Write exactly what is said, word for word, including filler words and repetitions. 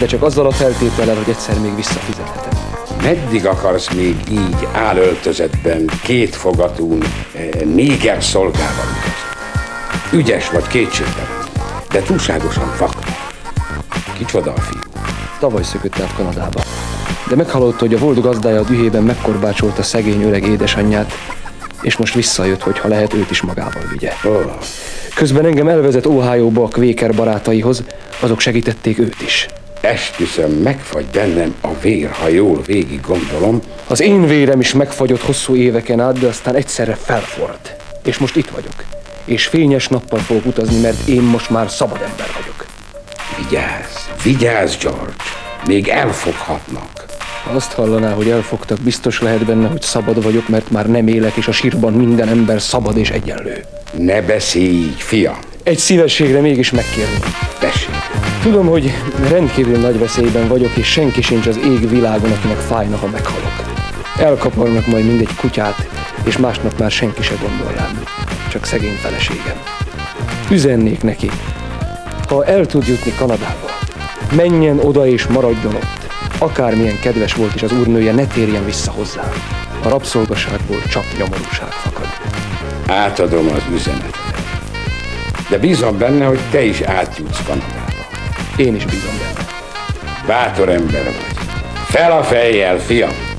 de csak azzal a feltétellel, hogy egyszer még visszafizethetem. Meddig akarsz még így álöltözetben, kétfogatún, néger szolgával utazni? Ügyes vagy, kétségtelen, de túlságosan vak. Kicsoda a fiú? Tavaly szökött át Kanadába, de meghallotta, hogy a volt gazdája a dühében megkorbácsolta szegény öreg édesanyját, és most visszajött, hogy ha lehet, őt is magával vigye. Oh. Közben engem elvezett Ohio-ba a kvéker barátaihoz, azok segítették őt is. Esküszöm, megfagy bennem a vér, ha jól végig gondolom. Az én vérem is megfagyott hosszú éveken át, de aztán egyszerre felforrt. És most itt vagyok. És fényes nappal fogok utazni, mert én most már szabad ember vagyok. Vigyázz, vigyázz, George! Még elfoghatnak. Ha azt hallaná, hogy elfogtak, biztos lehet benne, hogy szabad vagyok, mert már nem élek, és a sírban minden ember szabad és egyenlő. Ne beszélj így, fiam! Egy szívességre mégis megkérném. Tessék! Tudom, hogy rendkívül nagy veszélyben vagyok, és senki sincs az ég világon, akinek fájna, ha meghalok. Elkaparnak majd mindegy kutyát, és másnap már senki se gondol rám. Csak szegény feleségem. Üzennék neki, ha el tud jutni Kanadába, menjen oda és maradjon ott. Akármilyen kedves volt is az úrnője, ne térjen vissza hozzá. A rabszolgaságból csak nyomorúság fakad. Átadom az üzenetet. De bízom benne, hogy te is átjutsz Kanadába. Én is bízom benne. Bátor ember vagy. Fel a fejjel, fiam!